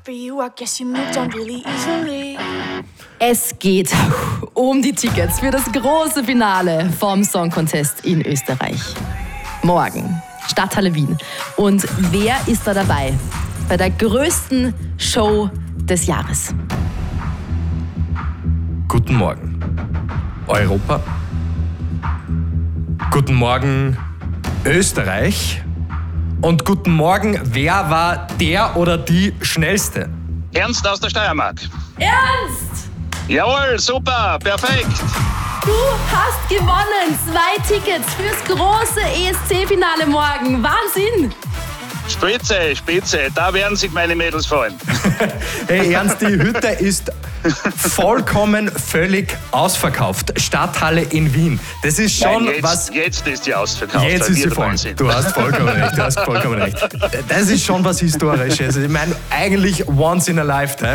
Es geht um die Tickets für das große Finale vom Song Contest in Österreich. Morgen, Stadthalle Wien. Und wer ist da dabei bei der größten Show des Jahres? Guten Morgen, Europa. Guten Morgen, Österreich. Und guten Morgen, wer war der oder die Schnellste? Ernst aus der Steiermark. Ernst! Jawohl, super, perfekt. Du hast gewonnen 2 Tickets fürs große ESC-Finale morgen. Wahnsinn! Spitze, da werden sich meine Mädels freuen. Hey Ernst, die Hütte ist vollkommen völlig ausverkauft. Stadthalle in Wien. Das ist schon Jetzt ist die ausverkauft. Jetzt ist sie voll. Du hast vollkommen recht. Das ist schon was Historisches. Ich meine, eigentlich once in a lifetime.